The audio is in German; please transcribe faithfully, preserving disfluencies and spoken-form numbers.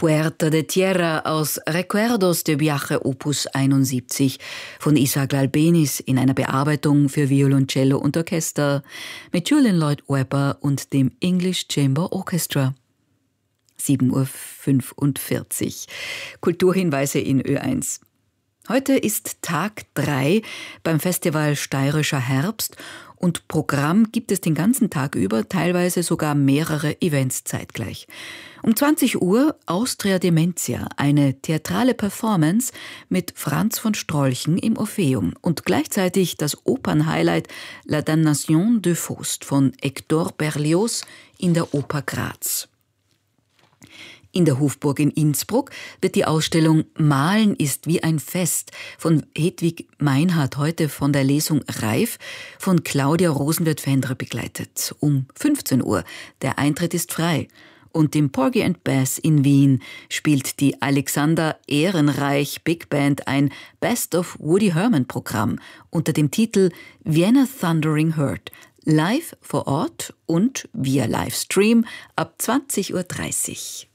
Puerta de Tierra aus Recuerdos de Viaje Opus einundsiebzig von Isaac Albéniz in einer Bearbeitung für Violoncello und Orchester mit Julian Lloyd Webber und dem English Chamber Orchestra. sieben Uhr fünfundvierzig. Kulturhinweise in Ö eins. Heute ist Tag drei beim Festival Steirischer Herbst und Programm gibt es den ganzen Tag über, teilweise sogar mehrere Events zeitgleich. Um zwanzig Uhr Austria Dementia, eine theatrale Performance mit Franz von Strolchen im Orpheum und gleichzeitig das Opernhighlight La Damnation de Faust von Hector Berlioz in der Oper Graz. In der Hofburg in Innsbruck wird die Ausstellung Malen ist wie ein Fest von Hedwig Meinhardt heute von der Lesung Reif von Claudia Rosenwelt-Fendra begleitet. Um fünfzehn Uhr. Der Eintritt ist frei. Und im Porgy and Bess in Wien spielt die Alexander Ehrenreich Big Band ein Best of Woody Herman Programm unter dem Titel Vienna Thundering Herd. Live vor Ort und via Livestream ab zwanzig Uhr dreißig.